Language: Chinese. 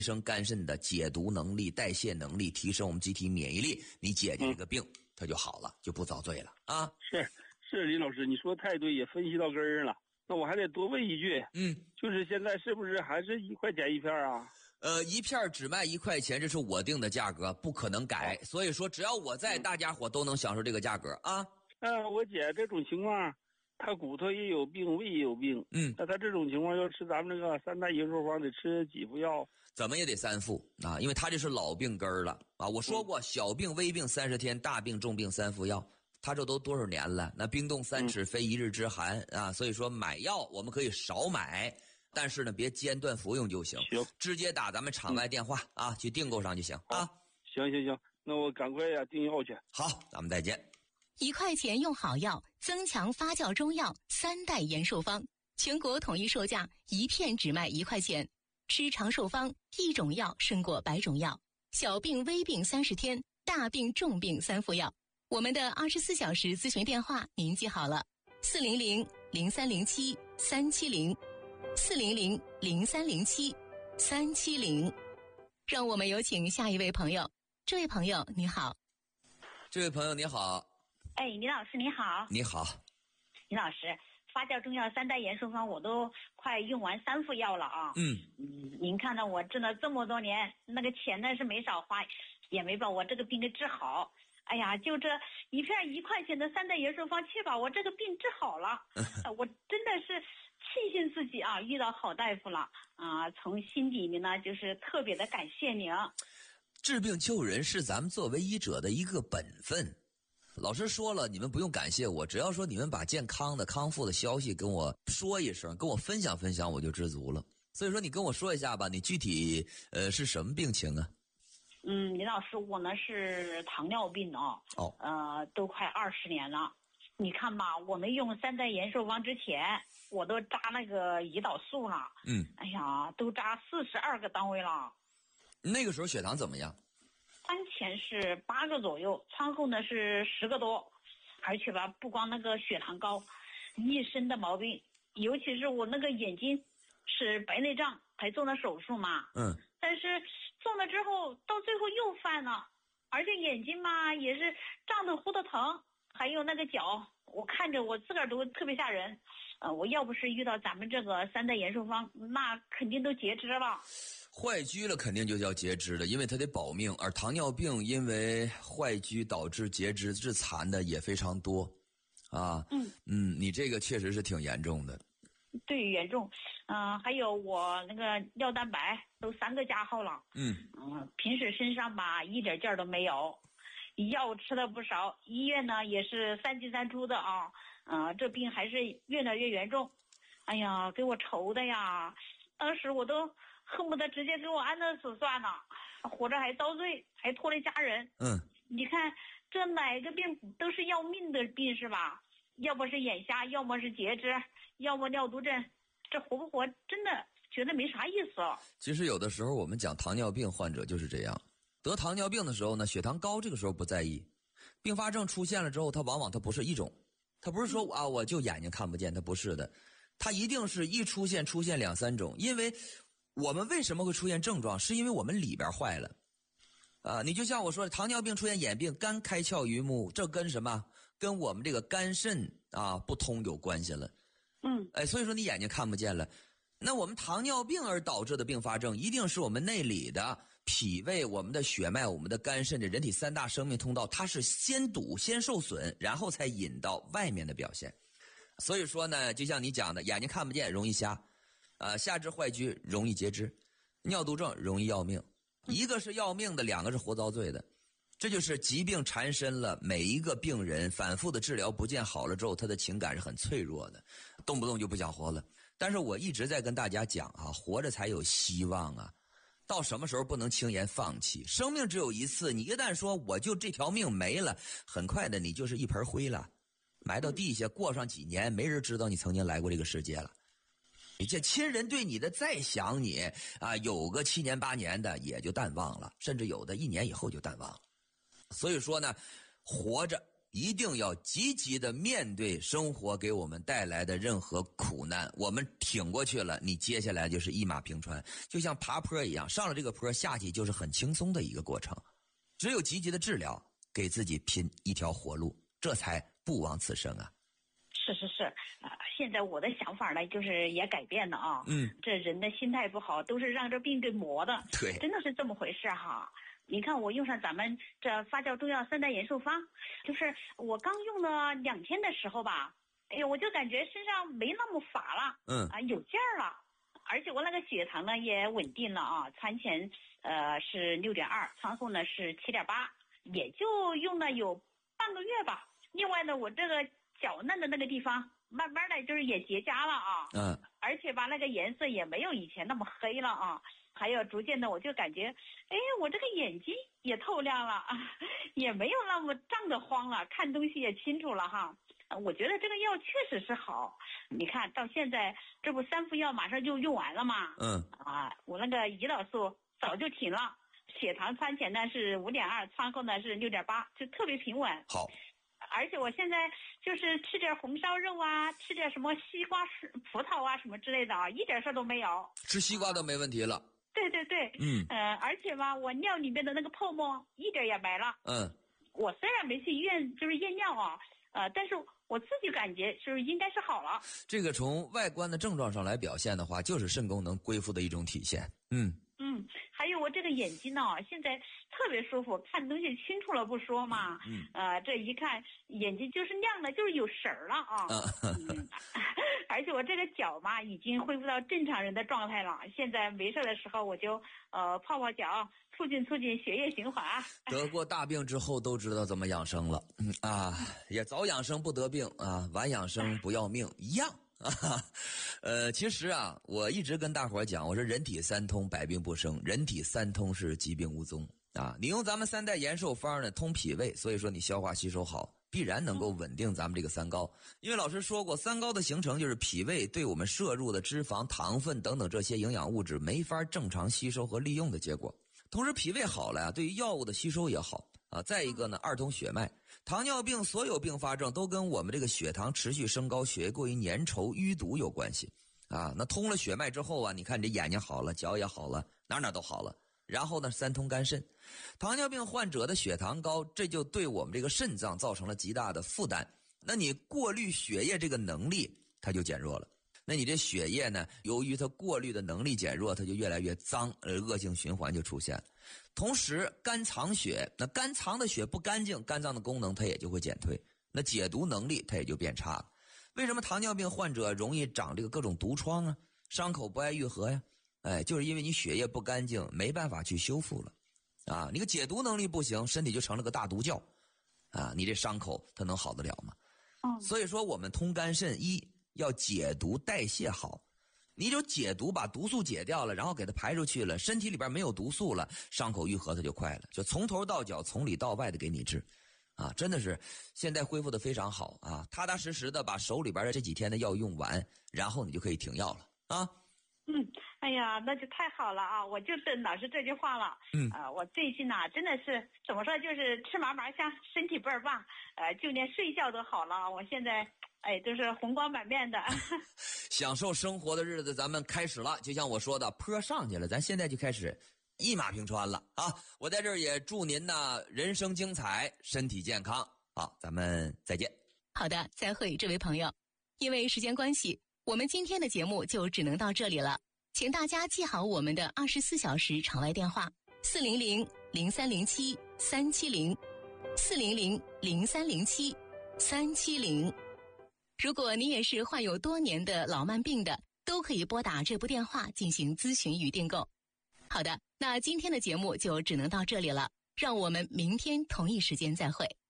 提升肝肾的解毒能力、代谢能力，提升我们机体免疫力，你解决这个病，它就好了，就不遭罪了啊！ 是，林老师，你说太对，也分析到根儿了。那我还得多问一句，就是现在是不是还是1块钱一片啊？ 一片只卖1块钱，这是我定的价格，不可能改。所以说，只要我在，大家伙都能享受这个价格啊。 我姐这种情况，她骨头也有病，胃也有病。那她这种情况要吃咱们这个3代延寿方，得吃几副药？ 怎么也得3副啊，因为他这是老病根儿了啊。我说过，小病微病30天，大病重病3副药。他这都多少年了？那冰冻3尺非一日之寒啊。所以说买药我们可以少买。但是呢，别间断服用就行。 行， 直接打咱们场外电话啊，去订购上就行啊。 行，那我赶快订药去。 好，咱们再见。 1块钱用好药，增强发酵中药3代延寿方，全国统一售价1片只卖1块钱。吃长寿方，一种药胜过100种药。小病微病30天，大病重病3副药。我们的24小时咨询电话您记好了：400-0307-370，400-0307-370。让我们有请下一位朋友。这位朋友你好。 这位朋友你好。 林老师你好。 你好。 林老师，发酵中药3代延寿方我都快用完3副药了啊。您看到我挣了这么多年，那个钱呢是没少花，也没把我这个病给治好。哎呀，就这一片1块钱的3代延寿方，却把我这个病治好了。我真的是庆幸自己啊遇到好大夫了啊！从心底里呢，就是特别的感谢您。 治病救人是咱们作为医者的一个本分。老师说了，你们不用感谢我，只要说你们把健康的康复的消息跟我说一声，跟我分享分享，我就知足了。所以说你跟我说一下吧，你具体是什么病情啊？ 林老师，我呢是糖尿病都快20年了。你看吧，我没用3代延寿方之前，我都扎那个胰岛素了。哎呀，都扎42个单位了。 那个时候血糖怎么样？ 餐前是8个左右，餐后呢是10个多。而且吧，不光那个血糖高，一身的毛病，尤其是我那个眼睛是白内障，还做了手术嘛。但是做了之后，到最后又犯了，而且眼睛嘛也是胀得呼的疼，还有那个脚，我看着我自个儿都特别吓人。我要不是遇到咱们这个3代延寿方，那肯定都截肢了。 坏疽了肯定就叫截肢了，因为它得保命，而糖尿病因为坏疽导致截肢致残的也非常多啊。你这个确实是挺严重的。 对，严重。还有我那个尿蛋白都3个加号了。平时身上吧一点劲儿都没有，药吃了不少，医院呢也是3进3出的啊。这病还是越来越严重。哎呀，给我愁的呀！当时我都恨不得直接给我安乐死算了，活着还遭罪，还拖累家人。你看这哪个病都是要命的病是吧？要么是眼瞎，要么是截肢，要么尿毒症，这活不活真的觉得没啥意思。 其实有的时候我们讲糖尿病患者就是这样，得糖尿病的时候呢，血糖高这个时候不在意，并发症出现了之后，它往往它不是一种，它不是说我就眼睛看不见，它不是的，它一定是一出现2、3种。因为我们为什么会出现症状，是因为我们里边坏了你就像我说的，糖尿病出现眼病，肝开窍于目，这跟什么？跟我们这个肝肾不通有关系了。所以说你眼睛看不见了。那我们糖尿病而导致的并发症，一定是我们内里的脾胃、我们的血脉、我们的肝肾，这人体3大生命通道，它是先堵、先受损，然后才引到外面的表现。所以说呢，就像你讲的，眼睛看不见容易瞎，下肢坏疽容易截肢，尿毒症容易要命。一个是要命的，两个是活遭罪的。这就是疾病缠身了，每一个病人反复的治疗不见好了之后，他的情感是很脆弱的，动不动就不想活了。但是我一直在跟大家讲活着才有希望啊！到什么时候不能轻言放弃？生命只有一次，你一旦说我就这条命没了，很快的你就是一盆灰了，埋到地下，过上几年没人知道你曾经来过这个世界了。你这亲人对你的再想你有个7年8年的也就淡忘了，甚至有的1年以后就淡忘了。所以说呢，活着一定要积极的面对生活给我们带来的任何苦难，我们挺过去了，你接下来就是一马平川，就像爬坡一样，上了这个坡下去就是很轻松的一个过程。只有积极的治疗，给自己拼一条活路，这才不枉此生啊。 是，现在我的想法呢，就是也改变了啊。这人的心态不好，都是让这病给磨的。 对， 真的是这么回事哈。你看我用上咱们这发酵中药3代延寿方，就是我刚用了2天的时候吧，哎呦，我就感觉身上没那么乏了，有劲儿了，而且我那个血糖呢也稳定了啊，餐前是6.2，餐后呢是7.8，也就用了有半个月吧。另外呢，我这个脚嫩的那个地方，慢慢的就是也结痂了啊，而且吧那个颜色也没有以前那么黑了啊。还有逐渐的我就感觉，哎，我这个眼睛也透亮了，也没有那么胀得慌了，看东西也清楚了哈。我觉得这个药确实是好。你看到现在这不3副药马上就用完了嘛，我那个胰岛素早就停了，血糖餐前呢是5.2，餐后呢是6.8，就特别平稳。 好。 而且我现在就是吃点红烧肉啊，吃点什么西瓜、葡萄啊什么之类的啊，一点事儿都没有。吃西瓜都没问题了。 对，而且吧，我尿里面的那个泡沫一点也没了。我虽然没去医院就是验尿啊，但是我自己感觉就是应该是好了。 这个从外观的症状上来表现的话，就是肾功能恢复的一种体现。 还有我这个眼睛呢，现在特别舒服，看东西清楚了不说嘛，这一看眼睛就是亮了，就是有神儿了啊。而且我这个脚嘛，已经恢复到正常人的状态了。现在没事的时候，我就泡泡脚，促进血液循环。 得过大病之后都知道怎么养生了，也早养生不得病啊，晚养生不要命一样。其实啊，我一直跟大伙讲，我说人体3通，百病不生；人体3通是疾病无踪啊。你用咱们3代延寿方呢，通脾胃，所以说你消化吸收好，必然能够稳定咱们这个3高。因为老师说过，3高的形成就是脾胃对我们摄入的脂肪、糖分等等这些营养物质没法正常吸收和利用的结果。同时脾胃好了呀，对于药物的吸收也好啊。再一个呢，2通血脉。糖尿病所有并发症都跟我们这个血糖持续升高、血液过于粘稠、淤堵有关系啊。那通了血脉之后啊，你看你这眼睛好了，脚也好了，哪都好了。然后呢，3通肝肾。糖尿病患者的血糖高，这就对我们这个肾脏造成了极大的负担。那你过滤血液这个能力它就减弱了。那你这血液呢，由于它过滤的能力减弱，它就越来越脏，恶性循环就出现了。同时肝藏血，那肝藏的血不干净，肝脏的功能它也就会减退，那解毒能力它也就变差了。为什么糖尿病患者容易长这个各种毒疮啊，伤口不爱愈合呀？就是因为你血液不干净，没办法去修复了啊。你个解毒能力不行，身体就成了个大毒窖啊，你这伤口它能好得了吗？所以说我们通肝肾，要解毒代谢好，你就解毒把毒素解掉了，然后给它排出去了，身体里边没有毒素了，伤口愈合它就快了，就从头到脚从里到外的给你治啊。真的是现在恢复的非常好啊，踏踏实实的把手里边的这几天的药用完，然后你就可以停药了啊。 哎呀，那就太好了啊！我就等老师这句话了。我最近呢，真的是怎么说，就是吃嘛嘛香，身体倍儿棒，就连睡觉都好了。我现在都是红光满面的。 享受生活的日子咱们开始了，就像我说的，坡上去了，咱现在就开始一马平川了啊！我在这儿也祝您呢人生精彩，身体健康。好，咱们再见。 好的，再会，这位朋友。因为时间关系，我们今天的节目就只能到这里了。请大家记好我们的24小时场外电话：400-0307-370，400-0307-370。如果你也是患有多年的老慢病的，都可以拨打这部电话进行咨询与订购。好的，那今天的节目就只能到这里了，让我们明天同一时间再会。